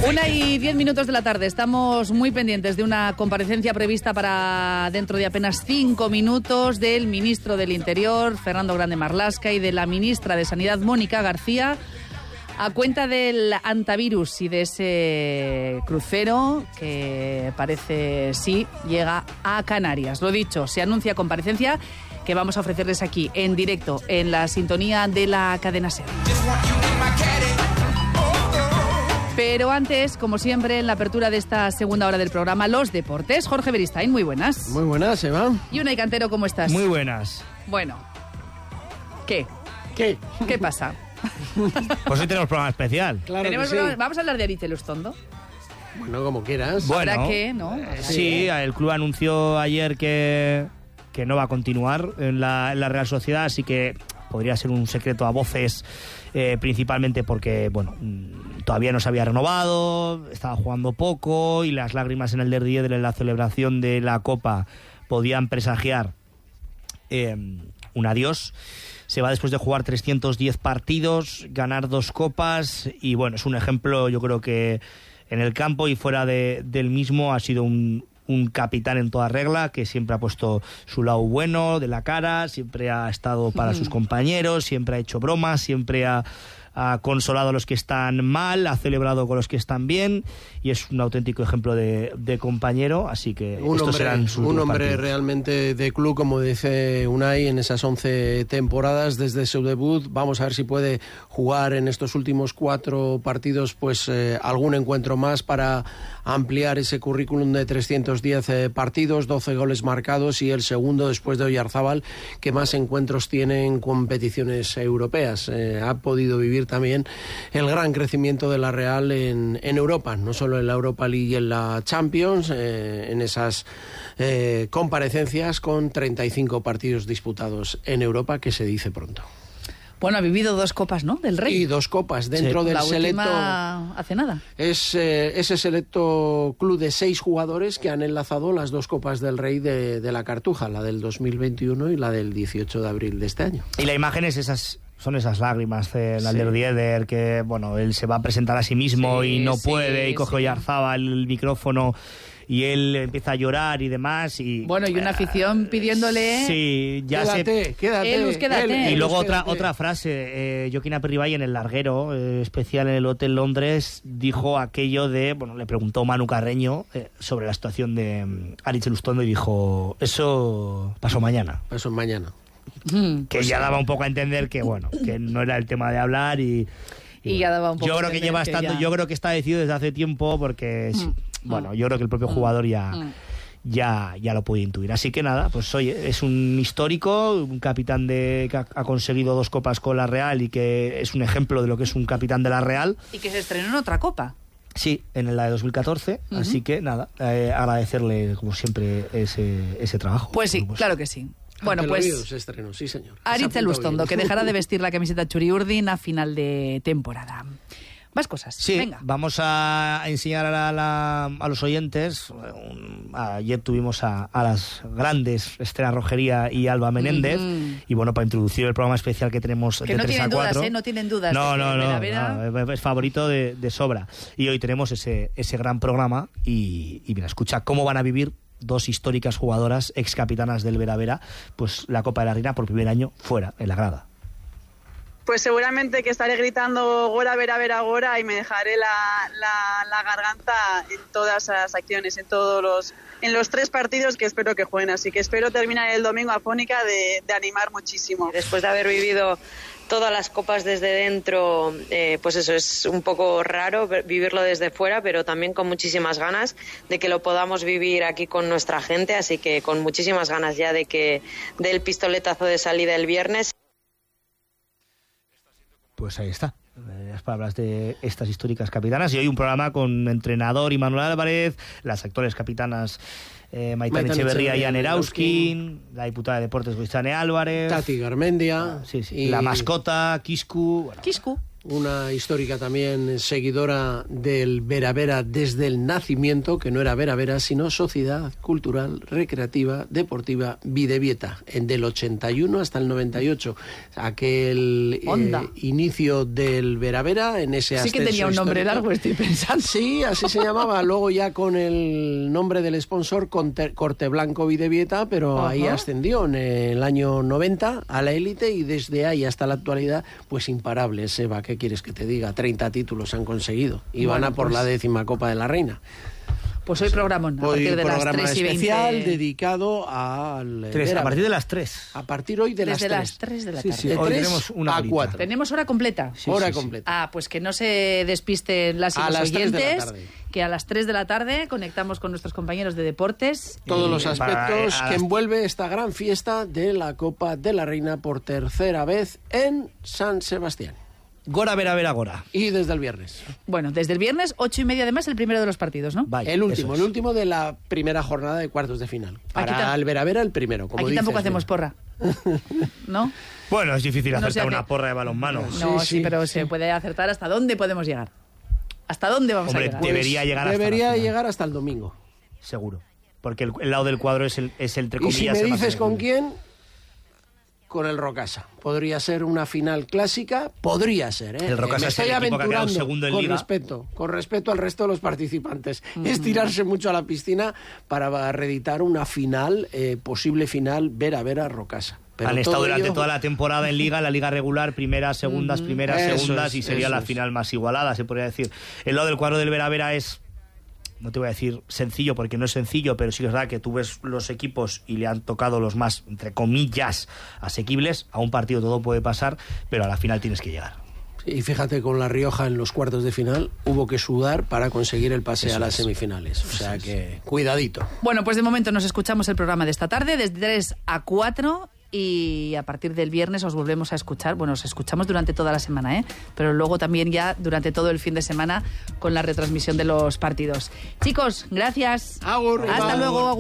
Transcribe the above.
1:10 de la tarde. Estamos muy pendientes de una comparecencia prevista para dentro de apenas 5 minutos del ministro del Interior, Fernando Grande Marlaska, y de la ministra de Sanidad, Mónica García, a cuenta del antivirus y de ese crucero que parece sí llega a Canarias. Lo dicho, se anuncia comparecencia que vamos a ofrecerles aquí en directo en la sintonía de la cadena SER. Pero antes, como siempre, en la apertura de esta segunda hora del programa, los deportes. Jorge Beristain, muy buenas. Muy buenas, Eva. Y Unai Cantero, ¿cómo estás? Muy buenas. Bueno, ¿qué pasa? Pues hoy tenemos programa especial. Claro que sí. Vamos a hablar de Aritz Elustondo. Bueno, como quieras. Bueno, ¿Habrá qué, no? Sí, el club anunció ayer que no va a continuar en la Real Sociedad, así que podría ser un secreto a voces, principalmente porque, bueno, todavía no se había renovado, estaba jugando poco y las lágrimas en el Derdieder en la celebración de la Copa podían presagiar un adiós. Se va después de jugar 310 partidos, ganar 2 copas y, bueno, es un ejemplo, yo creo que en el campo y fuera del mismo ha sido un capitán en toda regla, que siempre ha puesto su lado bueno de la cara, siempre ha estado para sus compañeros, siempre ha hecho bromas, siempre ha consolado a los que están mal, ha celebrado con los que están bien, y es un auténtico ejemplo de compañero, así que un hombre realmente de club, como dice Unai, en esas 11 temporadas desde su debut. Vamos a ver si puede jugar en estos últimos 4 partidos pues algún encuentro más para ampliar ese currículum de 310 partidos, 12 goles marcados, y el segundo después de Oyarzábal que más encuentros tiene en competiciones europeas. Ha podido vivir también el gran crecimiento de la Real en Europa, no solo en la Europa League y en la Champions, en esas comparecencias, con 35 partidos disputados en Europa, que se dice pronto. Bueno, ha vivido 2 copas, ¿no? Del Rey. Y 2 copas dentro del selecto. La última hace nada. Es ese selecto club de 6 jugadores que han enlazado las 2 copas del Rey de la Cartuja, la del 2021 y la del 18 de abril de este año. Y la imagen es son esas lágrimas en el Derdieder, que, bueno, él se va a presentar a sí mismo y no puede, y coge Oyarzábal el micrófono y él empieza a llorar y demás, y bueno, y una afición pidiéndole quédate. Y luego otra frase, Joaquín Aperribay en el larguero especial en el Hotel Londres dijo aquello de, bueno, le preguntó Manu Carreño sobre la situación de Aritz Elustondo y dijo, eso pasó mañana. Que pues ya daba un poco a entender que, bueno, que no era el tema de hablar y ya daba un poco yo creo que lleva estando, yo creo que está decidido desde hace tiempo, porque bueno, yo creo que el propio jugador ya lo puede intuir. Así que nada, pues oye, es un histórico, un capitán que ha conseguido 2 copas con la Real y que es un ejemplo de lo que es un capitán de la Real. Y que se estrenó en otra copa. Sí, en la de 2014, así que nada, agradecerle como siempre ese trabajo. Pues sí, claro que sí. Bueno, pues se estrenó, sí, señor. Aritz Elustondo, que dejará de vestir la camiseta Txuri-Urdin a final de temporada. Más cosas. Sí, venga. Vamos a enseñar a los oyentes. Ayer tuvimos a las grandes Estela Rogería y Alba Menéndez. Y bueno, para introducir el programa especial que tenemos de 3 a 4. No tienen dudas. No, es favorito de sobra. Y hoy tenemos ese gran programa. Y mira, escucha cómo van a vivir 2 históricas jugadoras, ex capitanas del Vera Vera, pues la Copa de la Reina por primer año fuera, en la grada. Pues seguramente que estaré gritando Gora, Vera, Vera, Gora, y me dejaré la garganta en todas las acciones, en los 3 partidos que espero que jueguen. Así que espero terminar el domingo afónica de animar muchísimo. Después de haber vivido todas las copas desde dentro, pues eso, es un poco raro vivirlo desde fuera, pero también con muchísimas ganas de que lo podamos vivir aquí con nuestra gente, así que con muchísimas ganas ya del pistoletazo de salida el viernes. Pues ahí está, las palabras de estas históricas capitanas, y hoy un programa con entrenador Imanol Álvarez, las actuales capitanas Maitán Echeverría y Anne Erauskin, la diputada de Deportes Goitzane Álvarez, Tati Garmendia, la mascota Quiscu. Quiscu. una histórica también seguidora del Vera Vera desde el nacimiento, que no era Vera Vera, sino Sociedad Cultural Recreativa Deportiva Bidebieta, del 81 hasta el 98. Aquel inicio del Vera Vera en ese ascenso. Sí que tenía un nombre histórico. largo, estoy pensando. Sí, así se llamaba. Luego ya con el nombre del sponsor, Corte Blanco Bidebieta, pero ahí ascendió en el año 90 a la élite y desde ahí hasta la actualidad, pues imparable, Seba, ¿qué quieres que te diga? 30 títulos han conseguido y van a por la 10ª Copa de la Reina. Pues hoy programón, a partir de las 3 y 20. Especial dedicado al... a partir de las 3. A partir hoy de las 3. Desde las 3 de la tarde. Sí, de hoy 3 tenemos una a horita. 4. ¿Tenemos hora completa? Sí, hora sí. completa. Ah, pues que no se despisten las y A los las 3 de la oyentes, tarde. que a las 3 de la tarde conectamos con nuestros compañeros de deportes. Todos los aspectos para- que envuelve esta gran fiesta de la Copa de la Reina por tercera vez en San Sebastián. Gora, Vera, Vera, Gora. Y desde el viernes. Bueno, desde el viernes, 8:30 además, el primero de los partidos, ¿no? Vaya, El eso es. último de la primera jornada de cuartos de final. Para el Vera Vera el primero, como Aquí dices, tampoco hacemos mira. porra, ¿no? Bueno, es difícil No se acertar hace- una porra de balonmano. No, Sí, sí, pero se puede acertar hasta dónde podemos llegar. ¿Hasta dónde vamos Hombre, a llegar? debería llegar hasta Debería la final. llegar hasta el domingo. Seguro. Porque el lado del cuadro es el entre Y si comillas, me el más dices con accesible. quién, con el Rocasa. Podría ser una final clásica, podría ser, ¿eh? El Rocasa Me es el estoy equipo que ha quedado aventurando segundo en con Liga. con respeto al resto de los participantes. Es tirarse mucho a la piscina para reeditar una final, posible final Vera Vera Rocasa. Pero Han estado todo durante ello- toda la temporada en Liga, la Liga regular, primeras, segundas, primeras, Eso segundas, es, y sería eso la es. final más igualada, se podría decir. El lado del cuadro del Vera Vera es, no te voy a decir sencillo, porque no es sencillo, pero sí que es verdad que tú ves los equipos y le han tocado los más, entre comillas, asequibles. A un partido todo puede pasar, pero a la final tienes que llegar. Y fíjate, con La Rioja en los cuartos de final hubo que sudar para conseguir el pase Eso a las es. semifinales. O sea que, cuidadito. Bueno, pues de momento nos escuchamos el programa de esta tarde, desde 3 a 4, y a partir del viernes os volvemos a escuchar. Bueno, os escuchamos durante toda la semana, pero luego también ya durante todo el fin de semana con la retransmisión de los partidos. Chicos, gracias. Agur, Hasta Iván. luego.